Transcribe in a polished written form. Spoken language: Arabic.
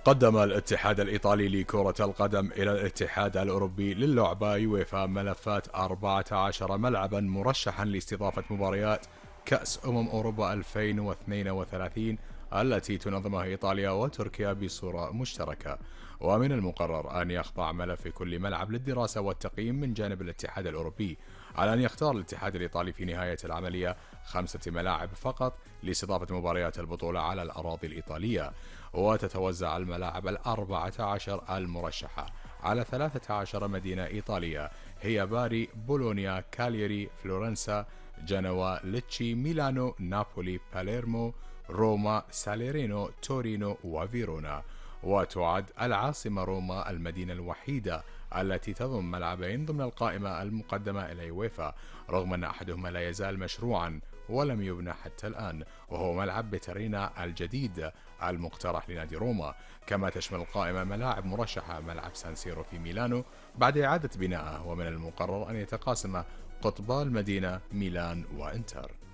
قدم الاتحاد الإيطالي لكرة القدم إلى الاتحاد الأوروبي للعبة يويفا ملفات 14 ملعبا مرشحا لاستضافة مباريات كأس أوروبا 2032 التي تنظمها إيطاليا وتركيا بصورة مشتركة. ومن المقرر أن يخضع ملف كل ملعب للدراسة والتقييم من جانب الاتحاد الأوروبي، على أن يختار الاتحاد الإيطالي في نهاية العملية 5 ملاعب فقط لاستضافة مباريات البطولة على الأراضي الإيطالية. وتتوزع الملاعب 14 المرشحة على 13 مدينة إيطالية، هي باري، بولونيا، كاليري، فلورنسا، جنوا، ليتشي، ميلانو، نابولي، باليرمو، روما، ساليرينو، تورينو وفيرونا. وتعد العاصمة روما المدينة الوحيدة التي تضم ملعبين ضمن القائمة المقدمة إلى يويفا، رغم أن أحدهما لا يزال مشروعا ولم يبنى حتى الآن، وهو ملعب بيترينا الجديد المقترح لنادي روما. كما تشمل القائمة ملاعب مرشحة ملعب سانسيرو في ميلانو بعد إعادة بنائه، ومن المقرر أن يتقاسم قطبا المدينة ميلان وإنتر.